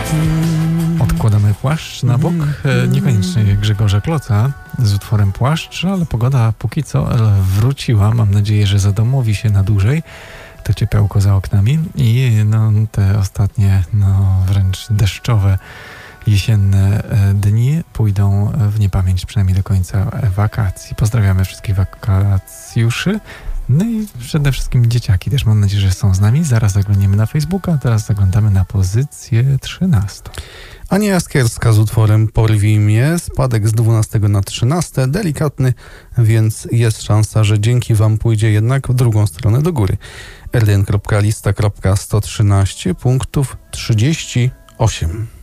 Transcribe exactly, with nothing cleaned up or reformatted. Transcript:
Odkładamy płaszcz na bok, niekoniecznie Grzegorza Kloca z utworem Płaszcz, ale pogoda póki co wróciła. Mam nadzieję, że zadomowi się na dłużej. To ciepełko za oknami i no, te ostatnie, no, wręcz deszczowe, jesienne dni pójdą w niepamięć, przynajmniej do końca wakacji. Pozdrawiamy wszystkich wakacjuszy. No i przede wszystkim dzieciaki też, mam nadzieję, że są z nami. Zaraz zaglądniemy na Facebooka, a teraz zaglądamy na pozycję trzynastą. Ania Jaskierska z utworem Porwij mnie, spadek z dwunastego na trzynaste, delikatny, więc jest szansa, że dzięki wam pójdzie jednak w drugą stronę do góry. r jeden kropka lista kropka sto trzynaście punktów trzydzieści osiem.